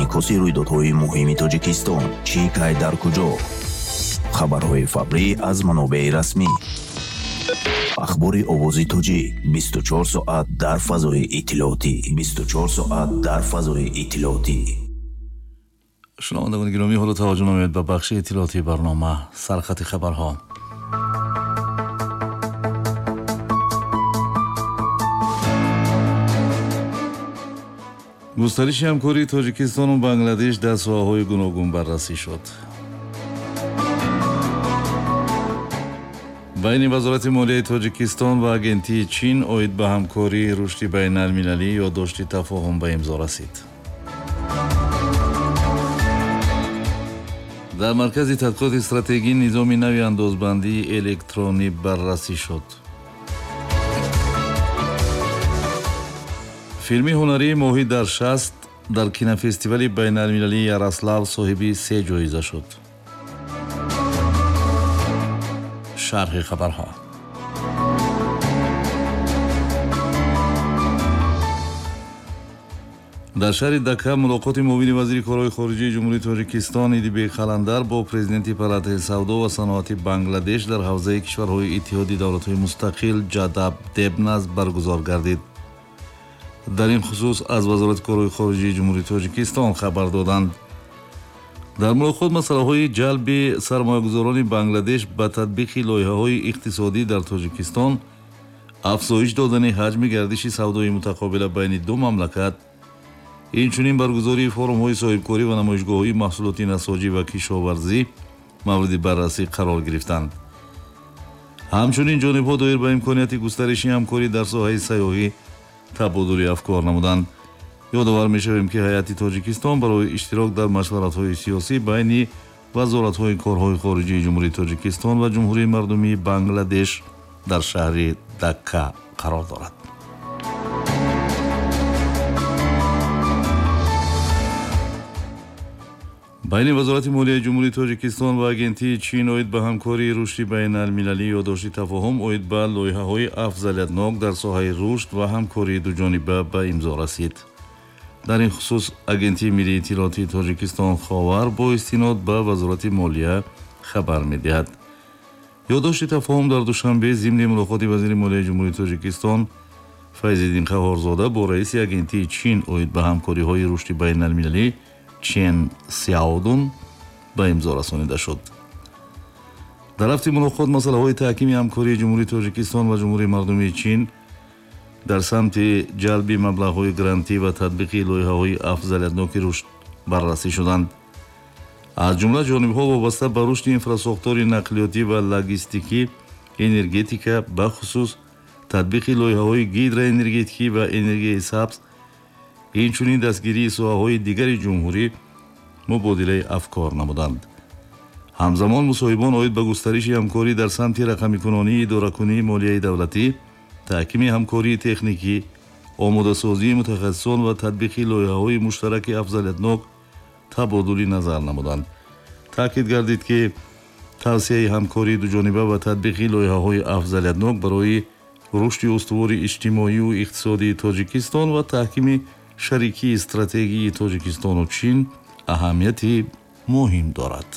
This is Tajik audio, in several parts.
инъикоси рӯйдодҳои муҳими Тоҷикистон. Чӣ кай дар куҷо? хабарҳои фаврӣ аз манобеъи расмӣ. ахбори овози тоҷик 24 соат дар фазои иттилоотӣ. 24 соат дар фазои иттилоотӣ. шунавандагони гиромӣ, ҳоло таваҷҷӯҳ намоед ба бахши иттилоотии барнома. сархати хабарҳо. густариши ҳамкории Тоҷикистону Бангладеш дар соҳаҳои гуногун баррасӣ шуд. байни вазорати молияи Тоҷикистон ва агентии Чин оид ба ҳамкории рушди байналмилалӣ ёддошти тафоҳум ба имзо расид. дар маркази тадқиқоти стратегии низоми нави андозбандии электронӣ баррасӣ шуд. филми ҳунарии моҳӣ дар 60 дар кинофестивали байналмилалии Ярослав соҳиби 3 ҷоиза шуд. шарҳи хабарҳо. дар шаҳри Дака мулоқоти муовини вазири корҳои хориҷии ҷумҳурии Тоҷикистон Идибек Қаландар бо президенти палатаи савдо ва саноати Бангладеш дар ҳавзаи кишварҳои Иттиҳоди давлатҳои мустақил ҷадаб дебназ баргузор гардид. дар ин хусус аз вазорати корҳои хориҷии ҷумҳурии Тоҷикистон хабар доданд. дар мулоқот масъалаҳои ҷалби сармоягузорони Бангладеш ба татбиқи лоиҳаҳои иқтисодӣ дар Тоҷикистон, афзоиш додани ҳаҷми гардиши савдои мутақобила байни ду мамлакат, инчунин баргузории форумҳои соҳибкорӣ ва намоишгоҳҳои маҳсулоти насоҷӣ ва кишоварзӣ мавриди баррасӣ қарор гирифтанд. ҳамчунин ҷонибҳо доир ба имконияти густариши ҳамкорӣ дар соҳаи сайёҳӣ табодули афкор намуданд. ёдовар мешавем, ки ҳайати Тоҷикистон барои иштирок дар машваратҳои сиёсӣ байни вазоратҳои корҳои хориҷии ҷумҳурии Тоҷикистон ва ҷумҳурии мардумии Бангладеш дар шаҳри Дакка қарор дорад. байни вазорати молияи ҷумҳурии Тоҷикистон ва агентии Чин оид ба ҳамкории рушди байналмилалӣ ёддошти тафоҳум оид ба лоиҳаҳои афзалиятнок дар соҳаи рушд ва ҳамкории дуҷониба ба имзо расид. дар ин хусус агентии миллии иттилоотии Тоҷикистон ховар бо истинод ба вазорати молия хабар медиҳад. ёддошти тафоҳум дар душанбе зимни мулоқоти вазири молияи ҷумҳурии Тоҷикистон Файзиддин Қаҳорзода бо раиси агентии Чин оид ба ҳамкориҳои рушди байналмилалӣ Чен Сяодун ба имзо расонида шуд. дар рафти мулоқот масъалаҳои таҳкими ҳамкории ҷумҳурии Тоҷикистон ва ҷумҳурии мардумии Чин дар самти ҷалби маблағҳои грантӣ ва татбиқи лоиҳаҳои афзалиятноки рушд баррасӣ шуданд. аз ҷумла ҷонибҳо вобаста ба рушди инфрасохтори нақлиётӣ ва логистикӣ, энергетика, бахусус татбиқи лоиҳаҳои гидроэнергетикӣ ва энергияи сабз, инчунин дастгирии соҳаҳои дигари ҷумҳурӣ мубодилаи афкор намуданд. ҳамзамон мусоҳибон оид ба густариши ҳамкорӣ дар самти рақамикунонии идоракунии молияи давлатӣ, таҳкими ҳамкории техникӣ, омодасозии мутахассисон ва татбиқи лоиҳаҳои муштараки афзалиятнок табодули назар намуданд. таъкид гардид, ки тавсияи ҳамкории дуҷониба ва татбиқи лоиҳаҳои афзалиятнок барои рушди устувори иҷтимоию иқтисодии Тоҷикистон ва таҳкими шарикии стратегии Тоҷикистону Чин аҳамияти муҳим дорад.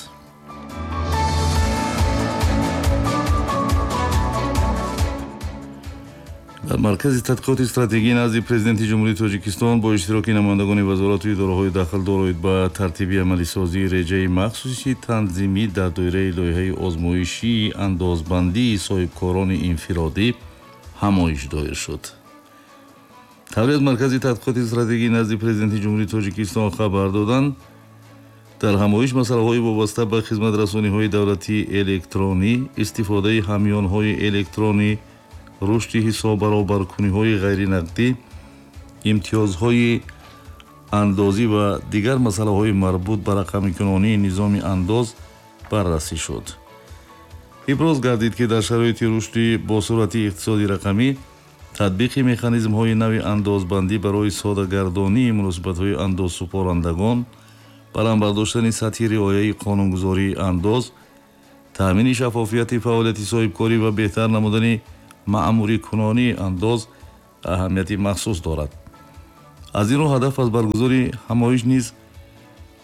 дар маркази тадқиқоти стратегӣ назди президенти ҷумҳурии Тоҷикистон бо иштироки намояндагони вазорату идораҳои дахлдор оид ба тартиби амалисозии реҷаи махсуси танзимӣ дар доираи лоиҳаи озмоишии андозбандии соҳибкорони инфиродӣ ҳамоиш доир шуд. тавре аз маркази тадқиқоти стратегӣ назди президенти ҷумҳурии Тоҷикистон хабар доданд, дар ҳамоиш масъалаҳои вобаста ба хизматрасониҳои давлатии электронӣ, истифодаи ҳамёнҳои электронӣ, рушди ҳисоббаробаркуниҳои ғайринақдӣ, имтиёзҳои андозӣ ва дигар масъалаҳои марбут ба рақамикунонии низоми андоз баррасӣ шуд. иброз гардид, ки дар шароити рушди босуръати иқтисоди рақамӣ, татбиқи механизмҳои нави андозбандӣ барои содагардонии муносибатҳои андозсупорандагон, баландбардоштани сатҳи риояи қонунгузории андоз, таъмини шаффофияти фаъолияти соҳибкорӣ ва беҳтар намудани маъмурикунонии андоз аҳамияти махсус дорад. аз ин рӯ ҳадаф аз баргузори ҳамоиш низ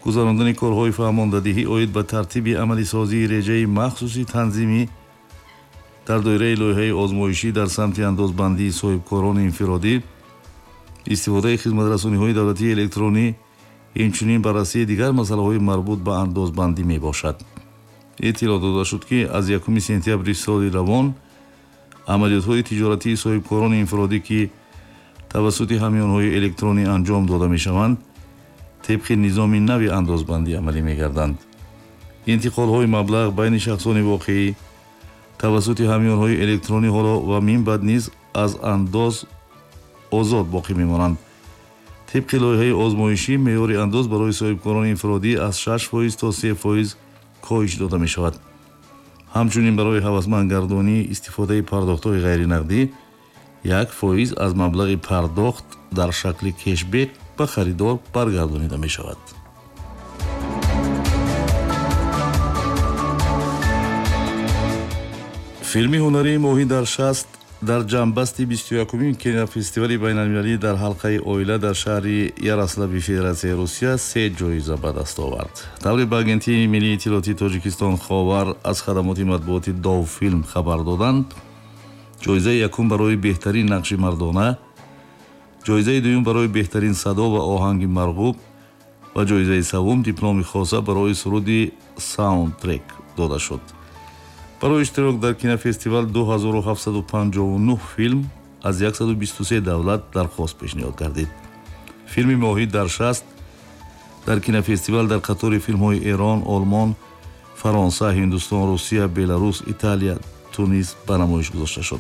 гузарондани корҳои фаҳмондадиҳӣ оид ба тартиби амалисозии реҷаи махсуси танзимӣ дар доираи лоиҳаи озмоишӣ дар самти андозбандии соҳибкорони инфиродӣ, истифодаи хизматрасониҳои давлатии электронӣ, инчунин баррасии дигар масъалаҳои марбут ба андозбандӣ мебошад. иттилоъ дода шуд, ки аз 1 сентябри соли равон амалиётҳои тиҷоратии соҳибкорони инфиродӣ, ки тавассути ҳамёнҳои электронӣ анҷом дода мешаванд, тибқи низоми нави андозбандӣ амалӣ мегарданд. интиқолҳои маблағ байни шахсони воқеӣ тавассути ҳамёнҳои электронӣ ҳоло ва минбаъд низ аз андоз озод боқӣ мемонанд. тибқи лоиҳаи озмоишӣ меъёри андоз барои соҳибкорони инфиродӣ аз 6% то 3% коҳиш дода мешавад. ҳамчунин барои ҳавасмандгардонии истифодаи пардохтҳои ғайринақдӣ 1% аз маблағи пардохт дар шакли кешбек ба харидор баргардонида мешавад. филми ҳунарии моҳӣ дар 60 дар ҷамъбасти 21-умин кинофестивали байналмилалӣ дар ҳалқаи оила дар шаҳри Ярославли, Федератсияи Русия 3 ҷоиза ба даст овард. тавре ба агентии миллии иттилоъотии Тоҷикистон Ховар аз хадамоти матбуоти Довфилм хабар доданд, ҷоизаи якум барои беҳтарин нақши мардона, ҷоизаи дуюм барои беҳтарин садо ва оҳанги марғуб ва ҷоизаи саввум дипломи хоса барои суруди саундтрек дода шуд. барои иштирок дар кинофестивал 2759 филм аз 123 давлат дархост пешниҳод гардид. филми моҳӣ дар 60 дар кинофестивал дар қатори филмҳои Эрон, Олмон, Фаронса, Ҳиндустон, Русия, Беларус, Италия, Тунис ба намоиш гузошта шуд.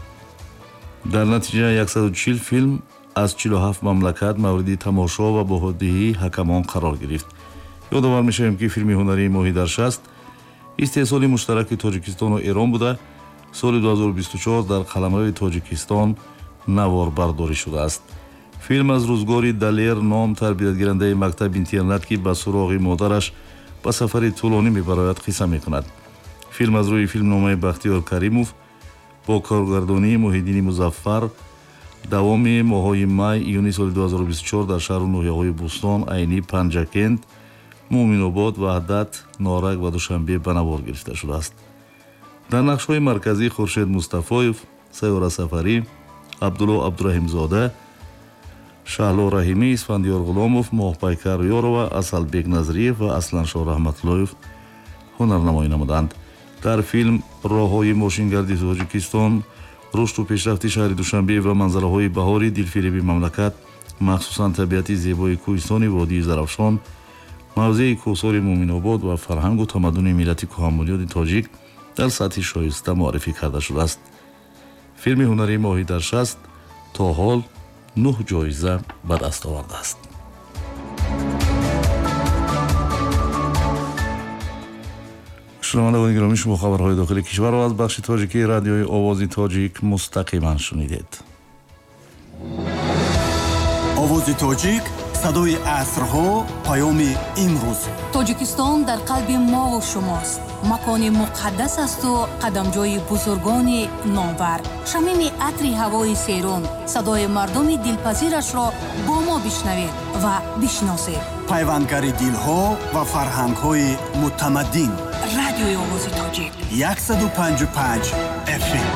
дар натиҷа 140 филм аз 47 мамлакат мавриди тамошо ва боҳодиҳии ҳакамон қарор гирифт. ёдовар мешавем, ки филми ҳунарии моҳӣ дар 60 истеҳсоли муштараки Тоҷикистону Эрон буда, соли 2024 дар қаламрави Тоҷикистон наворбардорӣ шудааст. филм аз рӯзгори Далер ном тарбиятгирандаи мактаб-интернат, ки ба суроғи модараш ба сафари тӯлонӣ мебарояд, қисса мекунад. филм аз рӯи филмномаи Бахтиёр Каримов бо коргардонии Муҳиддини Музаффар давоми моҳҳои май июни соли 2024 дар шаҳру ноҳияҳои Бӯстон, Айнӣ, Панҷакент, Муъминобод, Ваҳдат, Норак ва Душанбе ба навор гирифта шудааст. дар нақшҳои марказӣ Хуршед Мустафоев, Сайёра Сафарӣ, Абдулло Абдураҳимзода, Шаҳло Раҳимӣ, Исфандиёр Ғуломов, Моҳпайкар Ёрова, Асалбек Назриев ва Асланшоҳ Раҳматуллоев ҳунарнамоӣ намуданд. дар филм роҳҳои мошингарди Тоҷикистон, рушду пешрафти шаҳри Душанбе ва манзараҳои баҳори дилфиреби мамлакат, махсусан табиати зебои кӯҳистони Водии Зарафшон, мавзеи кӯҳсори Муъминобод ва фарҳангу тамаддуни миллати кӯҳанбунёди тоҷик дар сатҳи шоиста муаррифӣ карда шудааст. филми ҳунарии моҳӣ дар 60 то ҳол 9 ҷоиза ба даст овардааст. шунавандагони гиромӣ, шумо хабарҳои дохили кишварро аз бахши тоҷикии радиои овози тоҷик мустақиман шунидед. овози тоҷик, садои асрҳо, паёми имрӯз. тоҷикистон дар қалби мову шумост. макони муқаддас асту қадамҷои бузургони номвар. шамими атри ҳавои серун, садои мардуми дилпазирашро бо мо бишнавед ва бишносед. пайвандгари дилҳо ва фарҳангҳои мутамаддин. радиои овози тоҷик 155 FM.